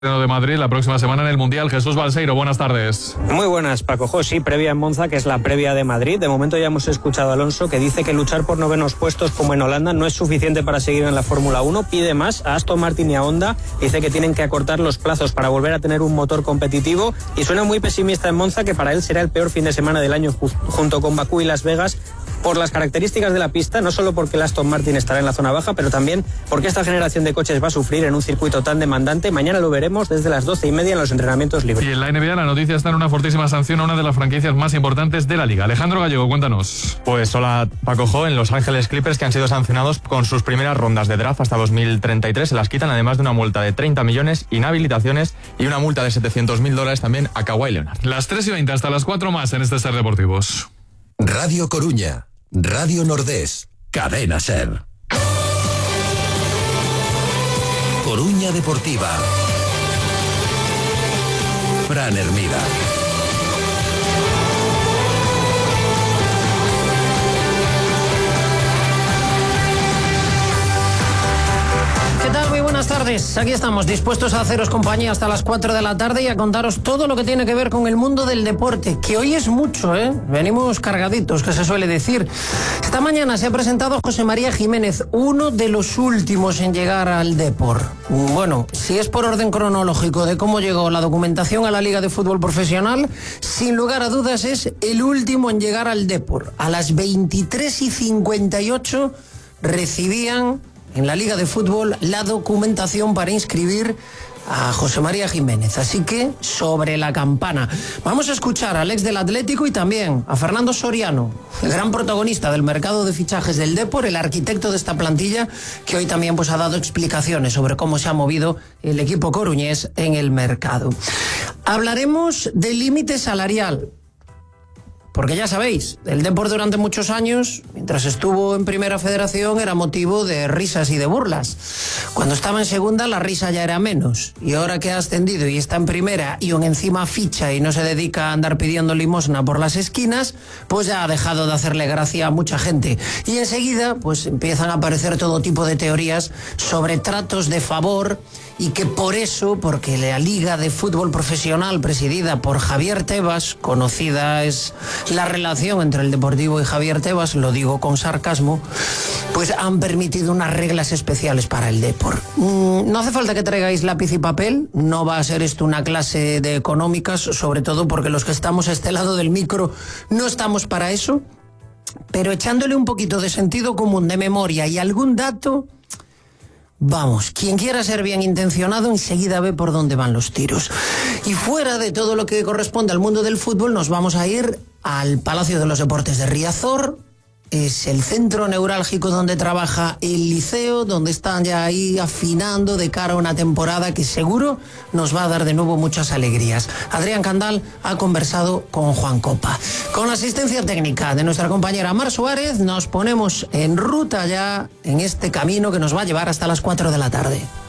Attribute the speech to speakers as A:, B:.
A: de Madrid la próxima semana en el Mundial. Jesús Balseiro, buenas tardes.
B: Muy buenas, Paco. Sí, previa en Monza, que es la previa de Madrid. De momento ya hemos escuchado a Alonso, que dice que luchar por novenos puestos como en Holanda no es suficiente para seguir en la Fórmula 1. Pide más a Aston Martin y a Honda. Dice que tienen que acortar los plazos para volver a tener un motor competitivo. Y suena muy pesimista en Monza, que para él será el peor fin de semana del año junto con Bakú y Las Vegas, por las características de la pista, no solo porque el Aston Martin estará en la zona baja, pero también porque esta generación de coches va a sufrir en un circuito tan demandante. Mañana lo veremos desde las 12:30 en los entrenamientos libres.
A: Y en la NBA la noticia está en una fortísima sanción a una de las franquicias más importantes de la liga. Alejandro Gallego, cuéntanos.
C: Pues hola, Paco Jo. En Los Ángeles Clippers, que han sido sancionados con sus primeras rondas de draft hasta 2033, se las quitan, además de una multa de 30 millones, inhabilitaciones y una multa de $700.000 también a Kawhi Leonard.
A: Las 3:20 hasta las 4 más en este Ser Deportivos.
D: Radio Coruña, Radio Nordés, Cadena Ser. Coruña Deportiva. Fran Hermida.
E: ¿Qué tal? Muy buenas tardes. Aquí estamos, dispuestos a haceros compañía hasta las 4 de la tarde y a contaros todo lo que tiene que ver con el mundo del deporte, que hoy es mucho, ¿eh? Venimos cargaditos, que se suele decir. Esta mañana se ha presentado José María Jiménez, uno de los últimos en llegar al Depor. Bueno, si es por orden cronológico de cómo llegó la documentación a la Liga de Fútbol Profesional, sin lugar a dudas es el último en llegar al Depor. A las 23:58 recibían en la Liga de Fútbol la documentación para inscribir a José María Jiménez. Así que, sobre la campana. Vamos a escuchar al ex del Atlético y también a Fernando Soriano, el gran protagonista del mercado de fichajes del Depor, el arquitecto de esta plantilla, que hoy también ha dado explicaciones sobre cómo se ha movido el equipo coruñés en el mercado. Hablaremos del límite salarial. Porque ya sabéis, el Depor durante muchos años, mientras estuvo en Primera Federación, era motivo de risas y de burlas. Cuando estaba en Segunda, la risa ya era menos. Y ahora que ha ascendido y está en Primera y aún encima ficha y no se dedica a andar pidiendo limosna por las esquinas, pues ya ha dejado de hacerle gracia a mucha gente. Y enseguida, pues empiezan a aparecer todo tipo de teorías sobre tratos de favor, y que por eso, porque la Liga de Fútbol Profesional presidida por Javier Tebas, conocida es la relación entre el Deportivo y Javier Tebas, lo digo con sarcasmo, pues han permitido unas reglas especiales para el Depor. No hace falta que traigáis lápiz y papel, no va a ser esto una clase de económicas, sobre todo porque los que estamos a este lado del micro no estamos para eso, pero echándole un poquito de sentido común, de memoria y algún dato. Vamos, quien quiera ser bien intencionado enseguida ve por dónde van los tiros. Y fuera de todo lo que corresponde al mundo del fútbol, nos vamos a ir al Palacio de los Deportes de Riazor. Es el centro neurálgico donde trabaja el Liceo, donde están ya ahí afinando de cara a una temporada que seguro nos va a dar de nuevo muchas alegrías. Adrián Candal ha conversado con Juan Copa. Con la asistencia técnica de nuestra compañera Mar Suárez, nos ponemos en ruta ya en este camino que nos va a llevar hasta las 4 de la tarde.